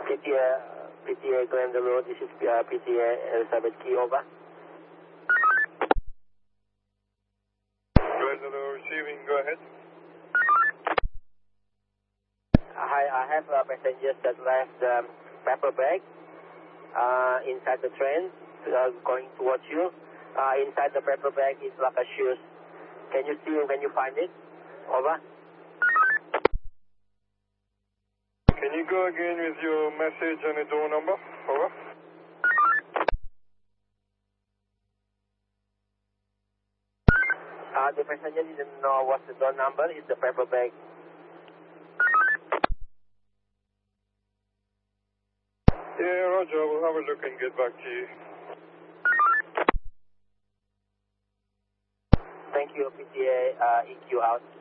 PTA Glendale Road, this is PTA Elizabeth Key, over. Glendale receiving, go ahead. Hi, I have passengers that left the paper bag inside the train going towards you. Inside the paper bag is like a shoes. Can you see when you find it? Over. Can you go again with your message and the door number? Over. The passenger didn't know what the door number is, the paper bag. Yeah, Roger, we'll have a look and get back to you. Thank you, PTA EQ out.